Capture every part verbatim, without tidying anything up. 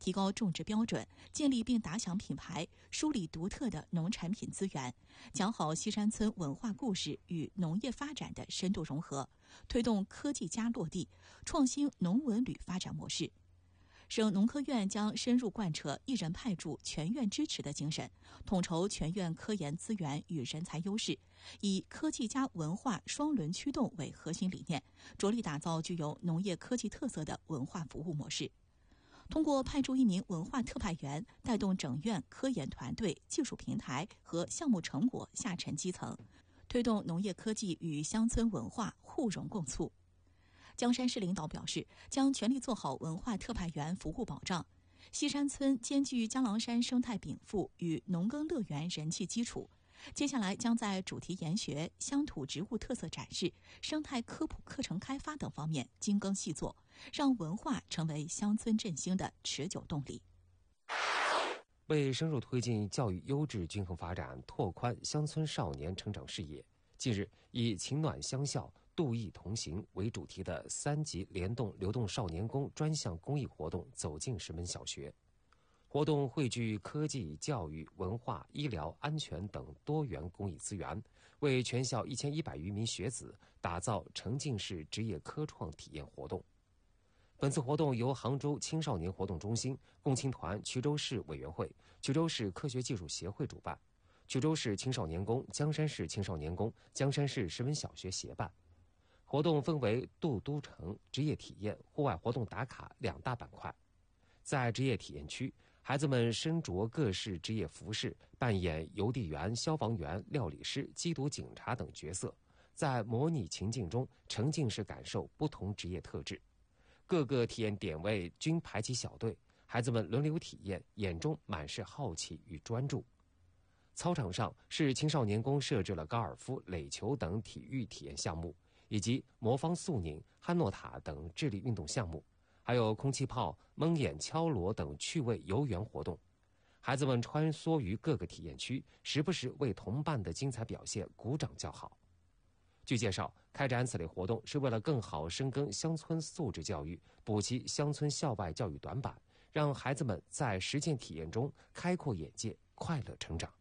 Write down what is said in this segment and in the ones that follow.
提高种植标准，建立并打响品牌，梳理独特的农产品资源，讲好西山村文化故事与农业发展的深度融合，推动科技加落地，创新农文旅发展模式。省农科院将深入贯彻一人派驻、全院支持的精神，统筹全院科研资源与人才优势，以科技加文化双轮驱动为核心理念，着力打造具有农业科技特色的文化服务模式。通过派驻一名文化特派员，带动整院科研团队、技术平台和项目成果下沉基层，推动农业科技与乡村文化互融共促。江山市领导表示，将全力做好文化特派员服务保障。西山村兼具江郎山生态禀赋与农耕乐园人气基础，接下来将在主题研学、乡土植物特色展示、生态科普课程开发等方面精耕细作，让文化成为乡村振兴的持久动力。 为深入推进教育优质均衡发展，拓宽乡村少年成长视野，近日以情暖乡校度疫同行为主题的三级联动流动少年宫专项公益活动走进石门小学。活动汇聚科技、教育、文化、医疗、安全等多元公益资源，为全校一千一百余名学子打造沉浸式职业科创体验活动。本次活动由杭州青少年活动中心、共青团衢州市委员会、衢州市科学技术协会主办，衢州市青少年宫、江山市青少年宫、江山市石门小学协办。活动分为渡都城、职业体验、户外活动打卡两大板块。在职业体验区，孩子们身着各式职业服饰，扮演邮递员、消防员、料理师、缉毒警察等角色，在模拟情境中沉浸式感受不同职业特质。各个体验点位均排起小队，孩子们轮流体验，眼中满是好奇与专注。操场上，市青少年宫设置了高尔夫、垒球等体育体验项目，以及魔方速拧、汉诺塔等智力运动项目，还有空气炮、蒙眼敲锣等趣味游园活动。孩子们穿梭于各个体验区，时不时为同伴的精彩表现鼓掌叫好。据介绍，开展此类活动是为了更好深耕乡村素质教育，补齐乡村校外教育短板，让孩子们在实践体验中开阔眼界，快乐成长。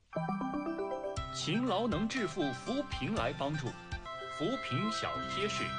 勤劳能致富，扶贫来帮助。扶贫小贴士。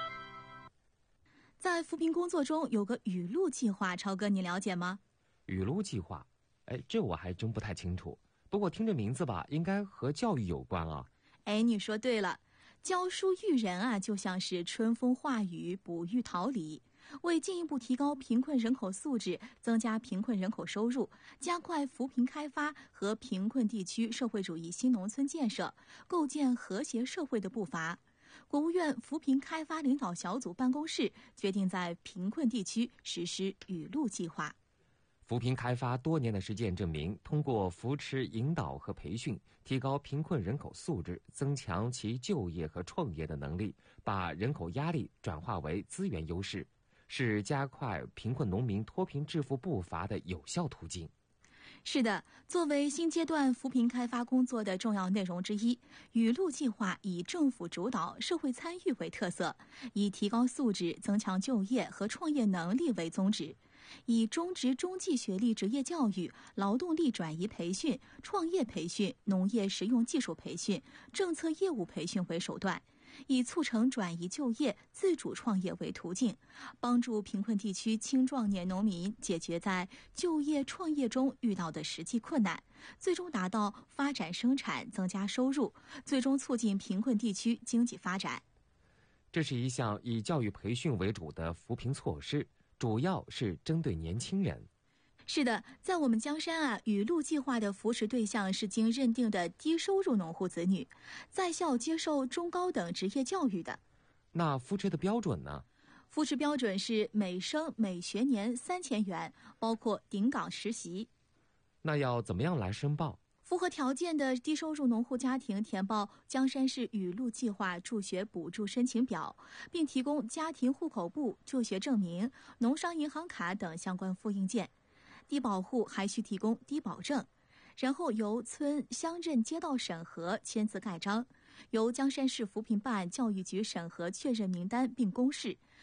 在扶贫工作中有个雨露计划，超哥你了解吗？ 雨露计划，哎，这我还真不太清楚。不过听这名字吧，应该和教育有关啊。 哎，你说对了，教书育人啊，就像是春风化雨，哺育桃李。为进一步提高贫困人口素质，增加贫困人口收入，加快扶贫开发和贫困地区社会主义新农村建设，构建和谐社会的步伐，国务院扶贫开发领导小组办公室决定在贫困地区实施雨露计划。 扶贫开发多年的实践证明，通过扶持引导和培训，提高贫困人口素质，增强其就业和创业的能力，把人口压力转化为资源优势，是加快贫困农民脱贫致富步伐的有效途径。 是的，作为新阶段扶贫开发工作的重要内容之一，雨露计划以政府主导、社会参与为特色，以提高素质、增强就业和创业能力为宗旨，以中职中技学历职业教育、劳动力转移培训、创业培训、农业实用技术培训、政策业务培训为手段，以促成转移就业、自主创业为途径，帮助贫困地区青壮年农民解决在就业创业中遇到的实际困难，最终达到发展生产、增加收入，最终促进贫困地区经济发展。 这是一项以教育培训为主的扶贫措施，主要是针对年轻人。 是的，在我们江山啊，雨露计划的扶持对象是经认定的低收入农户子女，在校接受中高等职业教育的。 那扶持的标准呢？ 扶持标准是每生每学年三千元，包括顶岗实习。 那要怎么样来申报？ 符合条件的低收入农户家庭填报江山市雨露计划助学补助申请表，并提供家庭户口簿、就学证明、农商银行卡等相关复印件。低保户还需提供低保证，然后由村乡镇街道审核签字盖章，由江山市扶贫办教育局审核确认名单并公示，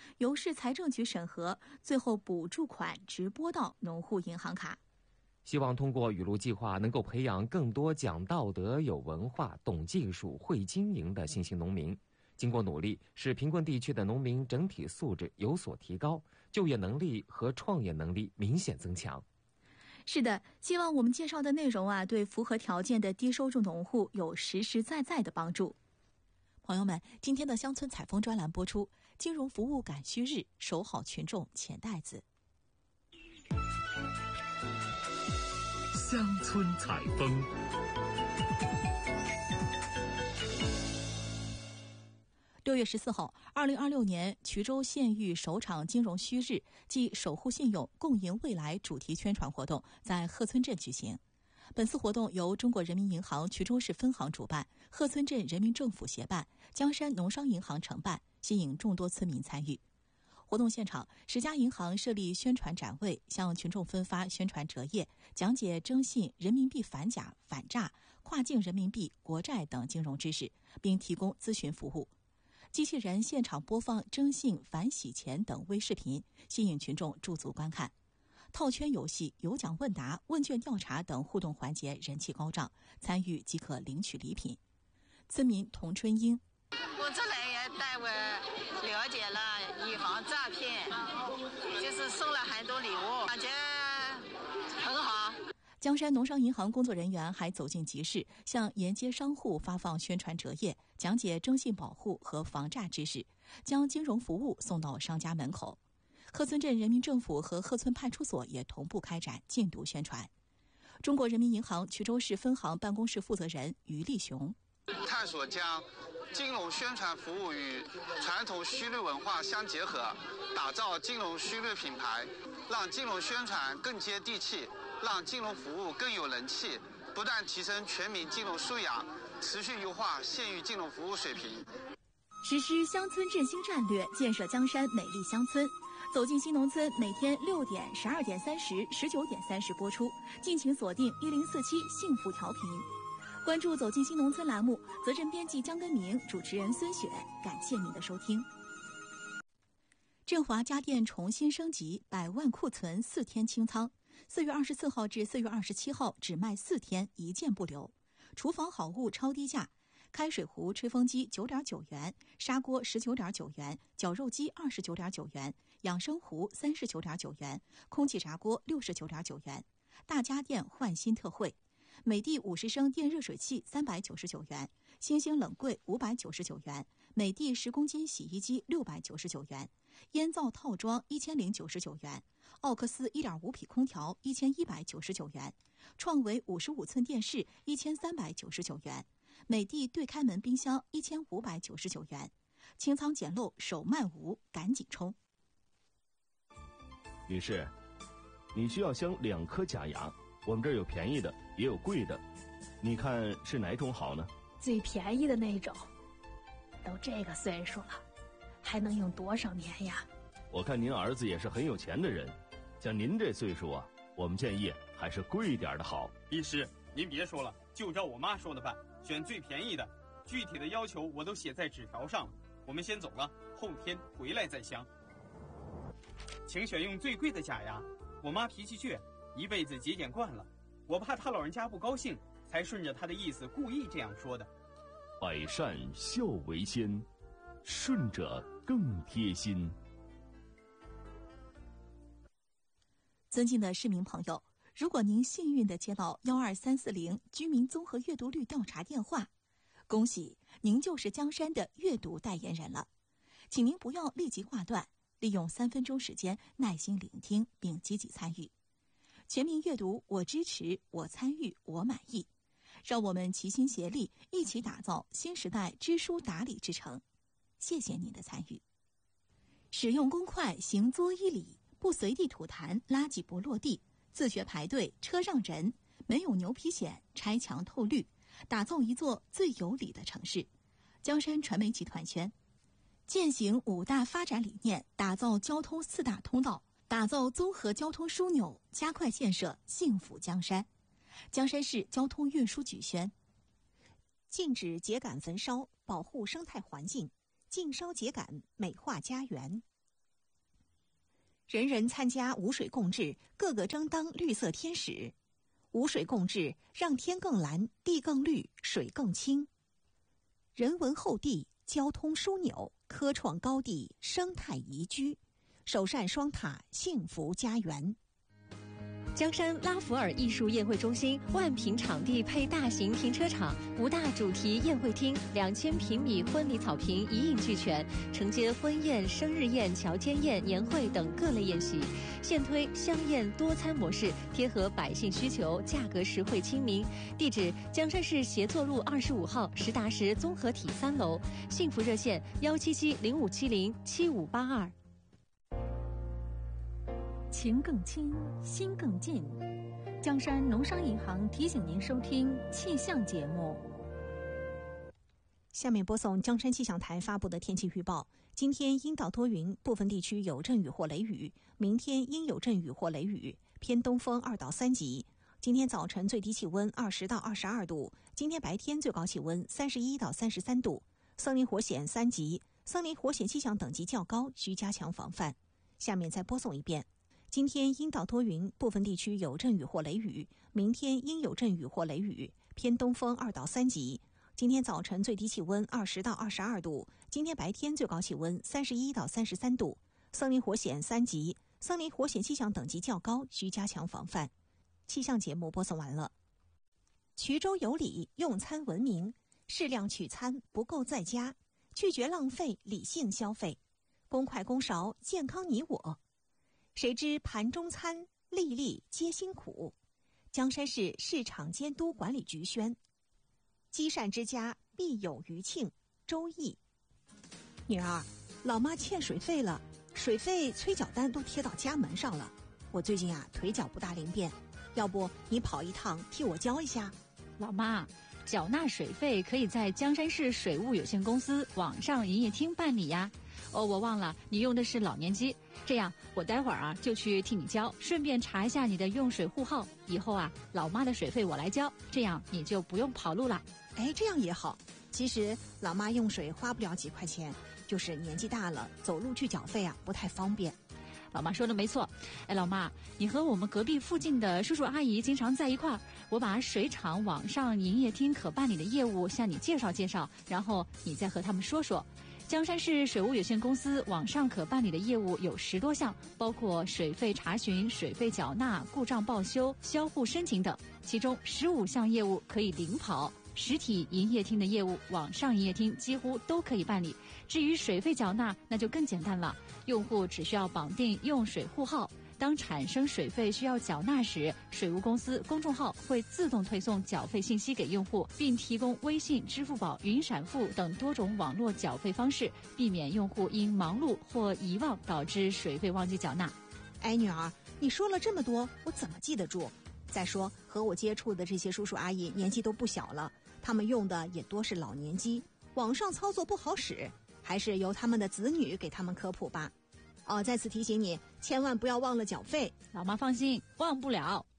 由市财政局审核，最后补助款直拨到农户银行卡。 希望通过雨露计划能够培养更多讲道德、有文化、懂技术、会经营的新兴农民。经过努力，使贫困地区的农民整体素质有所提高，就业能力和创业能力明显增强。 是的，希望我们介绍的内容啊，对符合条件的低收入农户有实实在在的帮助。朋友们，今天的乡村采风专栏播出，金融服务赶需日，守好群众钱袋子。 乡村采风。 六月十四号，二零二六年衢州县域首场金融须日暨守护信用、共赢未来主题宣传活动在鹤村镇举行。本次活动由中国人民银行衢州市分行主办，鹤村镇人民政府协办，江山农商银行承办，吸引众多村民参与。活动现场，十家银行设立宣传展位，向群众分发宣传折页，讲解征信、人民币反假、反诈、跨境人民币、国债等金融知识，并提供咨询服务。机器人现场播放征信、反洗钱等微视频，吸引群众驻足观看。套圈游戏、有奖问答、问卷调查等互动环节人气高涨，参与即可领取礼品。村民童春英： 我这来也带我了解了以防诈骗，就是送了很多礼物，感觉很好。 江山农商银行工作人员还走进集市，向沿街商户发放宣传折页，讲解征信保护和防诈知识，将金融服务送到商家门口。鹤村镇人民政府和鹤村派出所也同步开展禁毒宣传。中国人民银行衢州市分行办公室负责人于立雄： 探索将金融宣传服务与传统虚率文化相结合，打造金融虚率品牌，让金融宣传更接地气，让金融服务更有人气，不断提升全民金融素养，持续优化县域金融服务水平。 实施乡村振兴战略，建设江山美丽乡村。走进新农村，每天六点、十二点三十、十九点三十播出，敬请锁定一零四七幸福调频。关注走进新农村栏目，责任编辑江根明，主持人孙雪，感谢您的收听。振华家电重新升级，百万库存四天清仓，四月二十四号至四月二十七号只卖四天，一件不留。厨房好物超低价。开水壶、吹风机九点九元，砂锅十九点九元，绞肉机二十九点九元，养生壶三十九点九元，空气炸锅六十九点九元。大家电换新特惠，美的五十升电热水器三百九十九元，星星冷柜五百九十九元，美的十公斤洗衣机六百九十九元，烟灶套装一千零九十九元，奥克斯一点五匹空调一千一百九十九元，创维五十五寸电视一千三百九十九元。美的对开门冰箱一千五百九十九元，清仓捡漏手慢无，赶紧冲！ 女士，你需要镶两颗假牙，我们这儿有便宜的，也有贵的，你看是哪种好呢？ 最便宜的那种。都这个岁数了，还能用多少年呀？ 我看您儿子也是很有钱的人，像您这岁数啊，我们建议还是贵点的好。 医师，您别说了，就照我妈说的办。选最便宜的，具体的要求我都写在纸条上了。我们先走了，后天回来再镶。请选用最贵的假牙。我妈脾气倔，一辈子节俭惯了，我怕她老人家不高兴，才顺着她的意思故意这样说的。 百善孝为先，顺着更贴心。 尊敬的市民朋友，如果您幸运地接到幺二三四零居民综合阅读率调查电话，恭喜您就是江山的阅读代言人了。请您不要立即挂断，利用三分钟时间耐心聆听并积极参与。全民阅读，我支持，我参与，我满意。让我们齐心协力，一起打造新时代知书达理之城。谢谢您的参与。使用公筷行作一礼，不随地吐痰，垃圾不落地，自觉排队，车让人，没有牛皮癣，拆墙透绿，打造一座最有礼的城市。江山传媒集团宣，践行五大发展理念，打造交通四大通道，打造综合交通枢纽，加快建设幸福江山。江山市交通运输局宣， 禁止秸秆焚烧，保护生态环境，禁烧秸秆，美化家园。 人人参加五水共治，个个争当绿色天使。五水共治，让天更蓝，地更绿，水更清。人文厚地，交通枢纽，科创高地，生态宜居，首善双塔，幸福家园。 江山拉弗尔艺术宴会中心万平场地配大型停车场，五大主题宴会厅，两千平米婚礼草坪一应俱全，承接婚宴、生日宴、乔迁宴、年会等各类宴席，现推香宴多餐模式，贴合百姓需求，价格实惠亲民。地址：江山市协作路二十五号实达实综合体三楼。幸福热线：幺七七零五七零七五八二。 情更亲，心更近。江山农商银行提醒您收听气象节目。 下面播送江山气象台发布的天气预报：今天阴到多云，部分地区有阵雨或雷雨；明天阴有阵雨或雷雨，偏东风二到三级。今天早晨最低气温二十到二十二度，今天白天最高气温三十一到三十三度。森林火险三级，森林火险气象等级较高，需加强防范。下面再播送一遍。今天阴到多云，部分地区有阵雨或雷雨；明天阴有阵雨或雷雨，偏东风二到三级。今天早晨最低气温二十到二十二度，今天白天最高气温三十一到三十三度。森林火险三级，森林火险气象等级较高，需加强防范。气象节目播送完了。衢州有礼，用餐文明，适量取餐，不够在家，拒绝浪费，理性消费，公筷公勺，健康你我。谁知盘中餐，粒粒皆辛苦。江山市市场监督管理局宣。积善之家必有余庆。周易。女儿，老妈欠水费了，水费催缴单都贴到家门上了。我最近啊腿脚不大灵便，要不你跑一趟替我交一下？ 老妈，缴纳水费可以在江山市水务有限公司网上营业厅办理呀。哦，我忘了，你用的是老年机。这样，我待会儿啊就去替你交，顺便查一下你的用水户号。以后啊，老妈的水费我来交，这样你就不用跑路了。 哎，这样也好。其实老妈用水花不了几块钱，就是年纪大了，走路去缴费啊不太方便。 老妈说的没错。哎，老妈，你和我们隔壁附近的叔叔阿姨经常在一块儿，我把水厂网上营业厅可办理的业务向你介绍介绍，然后你再和他们说说。江山市水务有限公司网上可办理的业务有十多项，包括水费查询、水费缴纳、故障报修、销户申请等，其中十五项业务可以零跑。实体营业厅的业务，网上营业厅几乎都可以办理。至于水费缴纳，那就更简单了，用户只需要绑定用水户号。当产生水费需要缴纳时，水务公司公众号会自动推送缴费信息给用户，并提供微信、支付宝、云闪付等多种网络缴费方式，避免用户因忙碌或遗忘导致水费忘记缴纳。 哎，女儿，你说了这么多，我怎么记得住？再说，和我接触的这些叔叔阿姨年纪都不小了，他们用的也多是老年机，网上操作不好使，还是由他们的子女给他们科普吧。哦，再次提醒你，千万不要忘了缴费。 老妈放心，忘不了。